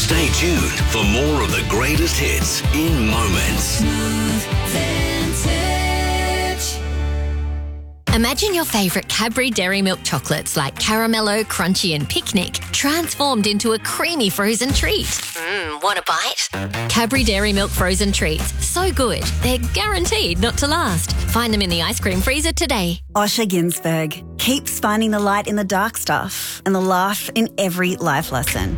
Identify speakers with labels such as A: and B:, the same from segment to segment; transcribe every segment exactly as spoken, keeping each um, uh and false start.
A: Stay tuned for more of the greatest hits in moments.
B: Imagine your favourite Cadbury Dairy Milk chocolates like Caramello, Crunchy and Picnic transformed into a creamy frozen treat. Mmm, want a bite? Cadbury Dairy Milk frozen treats. So good, they're guaranteed not to last. Find them in the ice cream freezer today.
C: Osher Ginsberg keeps finding the light in the dark stuff and the laugh in every life lesson.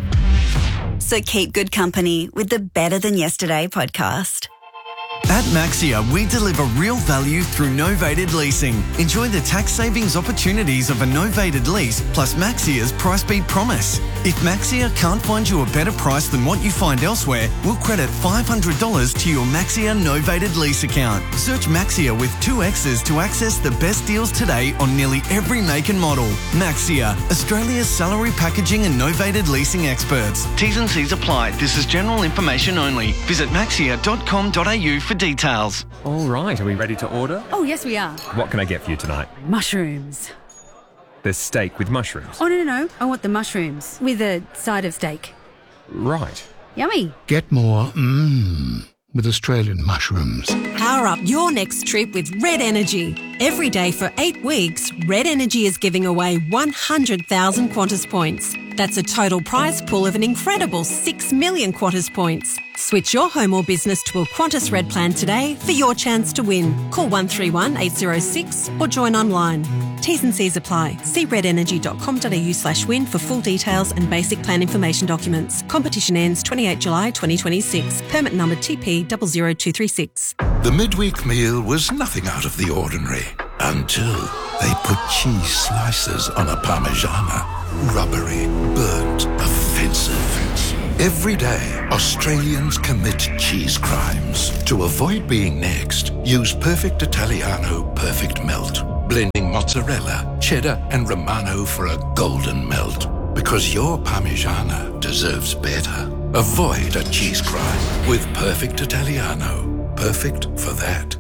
C: So keep good company with the Better Than Yesterday podcast.
D: At Maxia, we deliver real value through novated leasing. Enjoy the tax savings opportunities of a novated lease plus Maxia's price beat promise. If Maxia can't find you a better price than what you find elsewhere, we'll credit five hundred dollars to your Maxia novated lease account. Search Maxia with two X's to access the best deals today on nearly every make and model. Maxia, Australia's salary packaging and novated leasing experts. T's and C's apply. This is general information only. Visit maxia dot com dot a u for details.
E: All right, are we ready to order?
F: Oh, yes, we are.
E: What can I get for you tonight?
F: Mushrooms.
E: There's steak with mushrooms.
F: Oh, no, no, no. I want the mushrooms with a side of steak.
E: Right.
F: Yummy.
G: Get more mmm with Australian mushrooms.
H: Power up your next trip with Red Energy. Every day for eight weeks, Red Energy is giving away one hundred thousand Qantas points. That's a total prize pool of an incredible six million Qantas points. Switch your home or business to a Qantas Red plan today for your chance to win. Call one three one eight zero six or join online. T's and C's apply. See red energy dot com dot a u slash win for full details and basic plan information documents. Competition ends twenty-eighth of July twenty twenty-six. Permit number T P zero zero two three six.
I: The midweek meal was nothing out of the ordinary until they put cheese slices on a Parmigiana. Rubbery, burnt, offensive. Every day, Australians commit cheese crimes. To avoid being next, use Perfect Italiano Perfect Melt. Blending mozzarella, cheddar and Romano for a golden melt. Because your Parmigiana deserves better. Avoid a cheese crime with Perfect Italiano. Perfect for that.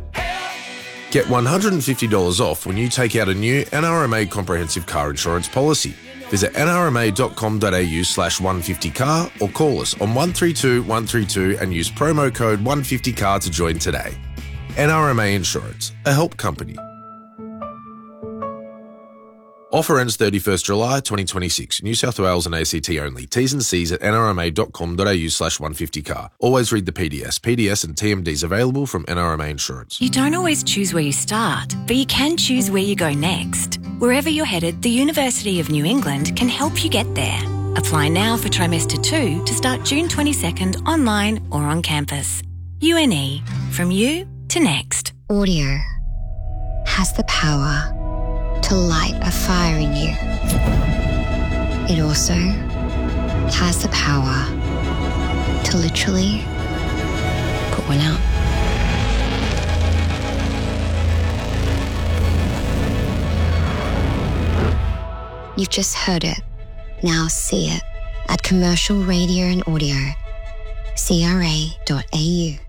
J: Get one hundred fifty dollars off when you take out a new N R M A comprehensive car insurance policy. Visit n r m a dot com dot a u slash one fifty car or call us on one three two one three two and use promo code one fifty car to join today. N R M A Insurance, a help company. Offer ends thirty-first of July twenty twenty-six. New South Wales and A C T only. T's and C's at n r m a dot com dot a u slash one fifty car. Always read the P D S. P D S and T M Ds available from N R M A Insurance.
K: You don't always choose where you start, but you can choose where you go next. Wherever you're headed, the University of New England can help you get there. Apply now for trimester two to start June twenty-second online or on campus. U N E. From you to next.
L: Audio has the power to light a fire in you. It also has the power to literally put one out. You've just heard it. Now see it at Commercial Radio and Audio, C R A dot A U.